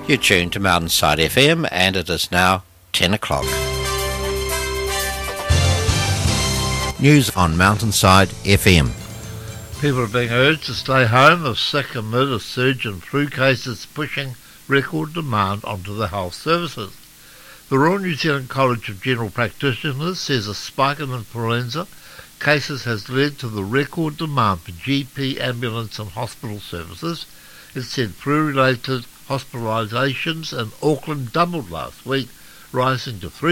You're tuned to Mountainside FM, and it is now 10 o'clock. News on Mountainside FM. People are being urged to stay home if sick amid a surge in flu cases pushing record demand onto the health services. The Royal New Zealand College of General Practitioners says a spike in influenza cases has led to the record demand for GP, ambulance and hospital services. It said flu-related hospitalisations in Auckland doubled last week, rising to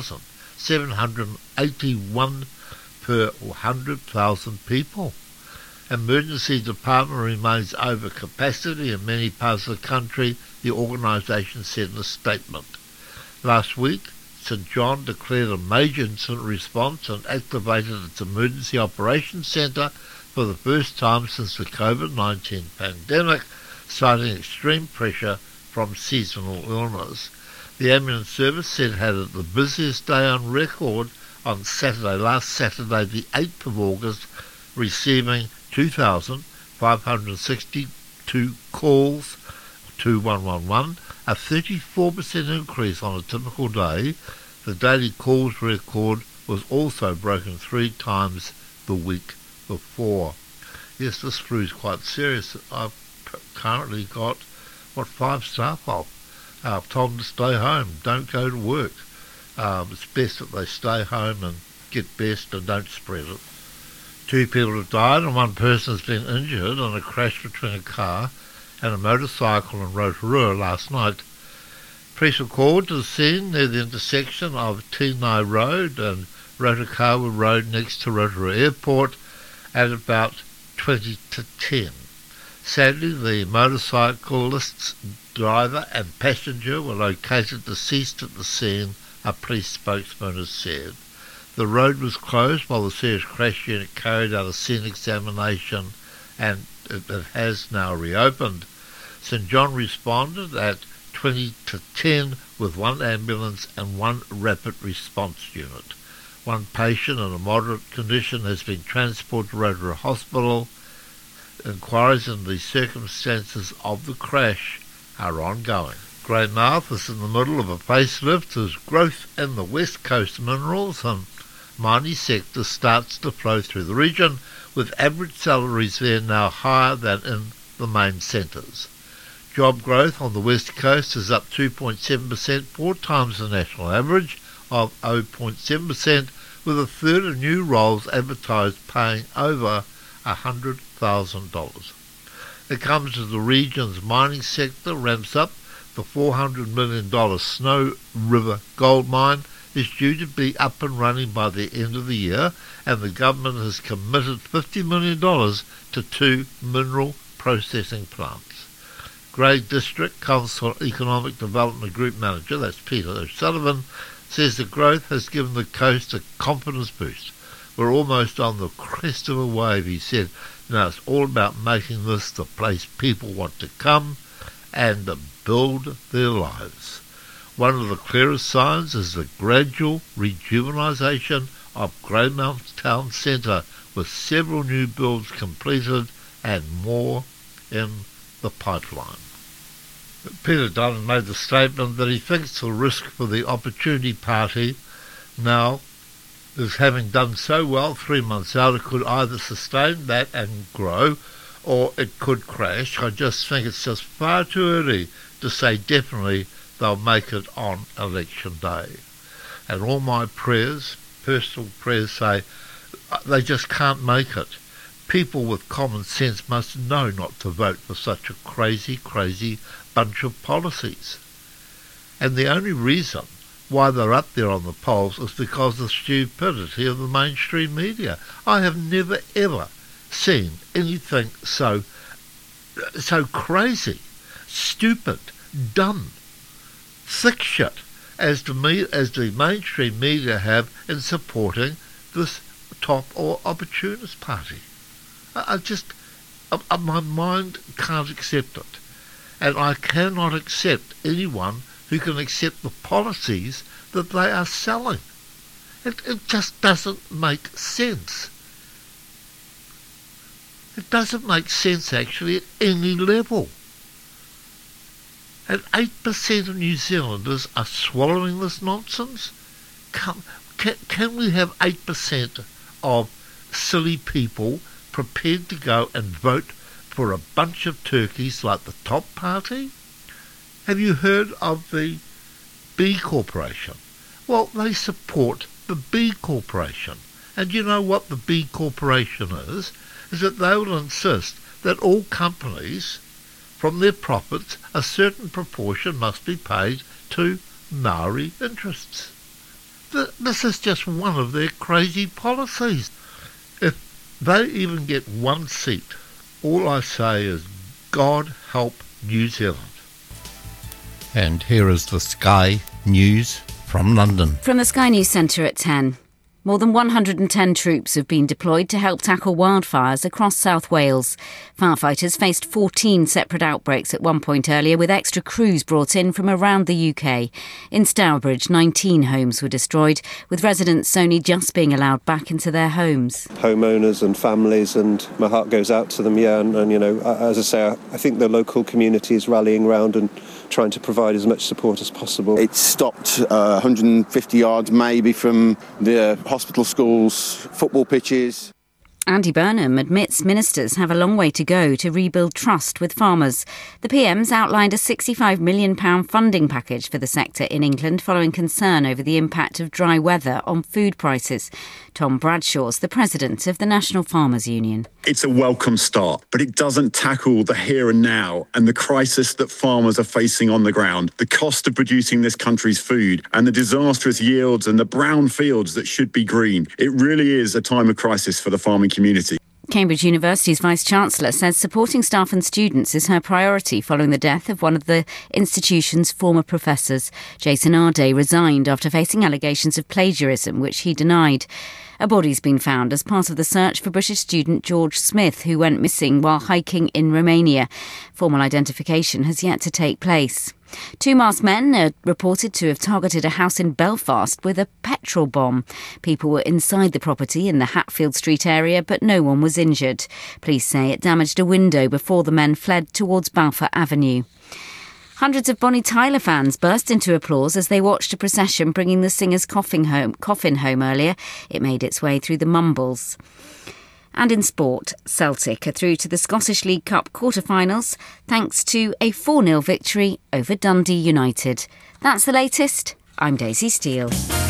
3,781 per 100,000 people. Emergency department remains over capacity in many parts of the country, the organisation said in a statement. Last week, St John declared a major incident response and activated its emergency operations centre for the first time since the COVID-19 pandemic, citing extreme pressure from seasonal illness. The ambulance service said it had the busiest day on record on last Saturday the 8th of August, receiving 2,562 calls to 111, a 34% increase on a typical day. The daily calls record was also broken 3 times the week before. Yes, this flu is quite serious. I've currently got, 5 staff off. I've told them to stay home, don't go to work. It's best that they stay home and get best and don't spread it. 2 people have died and 1 person has been injured in a crash between a car and a motorcycle in Rotorua last night. Police were called to the scene near the intersection of Tinai Road and Rotokawa Road next to Rotorua Airport at about 20 to 10. Sadly, the motorcyclist's driver and passenger were located deceased at the scene, a police spokesman has said. The road was closed while the serious crash unit carried out a scene examination, and it has now reopened. St John responded at 20 to 10 with 1 ambulance and 1 rapid response unit. 1 patient in a moderate condition has been transported to Rotorua Hospital. Inquiries into the circumstances of the crash are ongoing. Greymouth is in the middle of a facelift as growth in the West Coast minerals and mining sector starts to flow through the region, with average salaries there now higher than in the main centres. Job growth on the West Coast is up 2.7%, 4 times the national average of 0.7%, with a third of new roles advertised paying over $100,000. It comes as the region's mining sector ramps up. The $400 million Snow River gold mine is due to be up and running by the end of the year, and the government has committed $50 million to 2 mineral processing plants. Grey District Council Economic Development Group Manager, that's Peter O'Sullivan, says the growth has given the coast a confidence boost. We're almost on the crest of a wave, he said. Now it's all about making this the place people want to come and build their lives. One of the clearest signs is the gradual rejuvenisation of Greymouth Town Centre, with several new builds completed and more in the pipeline. Peter Dunn made the statement that he thinks the risk for the Opportunity Party now is, having done so well 3 months out, it could either sustain that and grow, or it could crash. I just think it's just far too early to say definitely they'll make it on election day. And all my prayers, personal prayers, say they just can't make it. People with common sense must know not to vote for such a crazy, crazy bunch of policies. And the only reason why they're up there on the polls is because of the stupidity of the mainstream media. I have never ever seen anything so crazy, stupid, dumb, thick shit as the mainstream media have in supporting this top or opportunist party. My mind can't accept it, and I cannot accept anyone who can accept the policies that they are selling. It just doesn't make sense. It doesn't make sense, actually, at any level. And 8% of New Zealanders are swallowing this nonsense? Can we have 8% of silly people prepared to go and vote for a bunch of turkeys like the Top Party? Have you heard of the B Corporation? Well, they support the B Corporation. And you know what the B Corporation is? Is that they will insist that all companies, from their profits, a certain proportion must be paid to Maori interests. This is just one of their crazy policies. If they even get one seat, all I say is, God help New Zealand. And here is the Sky News from London. From the Sky News Centre at 10. More than 110 troops have been deployed to help tackle wildfires across South Wales. Firefighters faced 14 separate outbreaks at one point earlier, with extra crews brought in from around the UK. In Stourbridge, 19 homes were destroyed, with residents only just being allowed back into their homes. Homeowners and families, and my heart goes out to them, and you know, as I say, I think the local community is rallying round and trying to provide as much support as possible. It's stopped 150 yards maybe from the hospital, schools, football pitches. Andy Burnham admits ministers have a long way to go to rebuild trust with farmers. The PM's outlined a £65 million funding package for the sector in England following concern over the impact of dry weather on food prices. Tom Bradshaw's the president of the National Farmers Union. It's a welcome start, but it doesn't tackle the here and now and the crisis that farmers are facing on the ground, the cost of producing this country's food and the disastrous yields and the brown fields that should be green. It really is a time of crisis for the farming community. Cambridge University's Vice-Chancellor says supporting staff and students is her priority following the death of one of the institution's former professors. Jason Arday resigned after facing allegations of plagiarism, which he denied. A body's been found as part of the search for British student George Smith, who went missing while hiking in Romania. Formal identification has yet to take place. Two masked men are reported to have targeted a house in Belfast with a petrol bomb. People were inside the property in the Hatfield Street area, but no one was injured. Police say it damaged a window before the men fled towards Balfour Avenue. Hundreds of Bonnie Tyler fans burst into applause as they watched a procession bringing the singer's coffin home earlier. It made its way through the Mumbles. And in sport, Celtic are through to the Scottish League Cup quarter-finals thanks to a 4-0 victory over Dundee United. That's the latest. I'm Daisy Steele.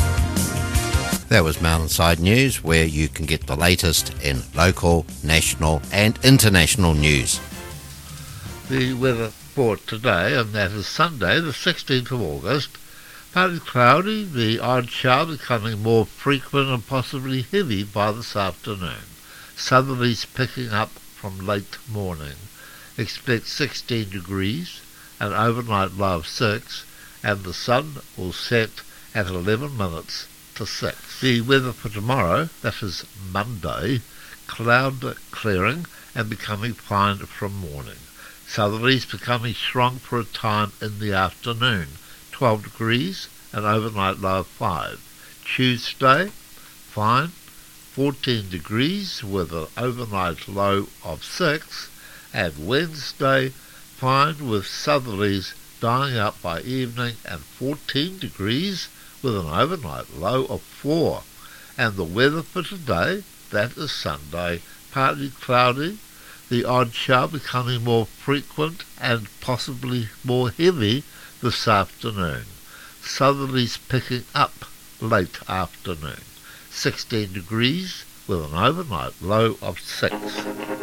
That was Mountainside News, where you can get the latest in local, national and international news. The weather for today, and that is Sunday, the 16th of August. Partly cloudy, the odd shower becoming more frequent and possibly heavy by this afternoon. Southerlies picking up from late morning. Expect 16 degrees, an overnight low of 6, and the sun will set at 11 minutes to 6. The weather for tomorrow, that is Monday, cloud clearing and becoming fine from morning. Southerlies becoming strong for a time in the afternoon. 12 degrees, an overnight low of 5. Tuesday, fine, 14 degrees with an overnight low of 6. And Wednesday, fine with southerlies dying up by evening and 14 degrees with an overnight low of 4. And the weather for today, that is Sunday, partly cloudy, the odd shower becoming more frequent and possibly more heavy this afternoon. Southerlies picking up late afternoon. 16 degrees with an overnight low of 6.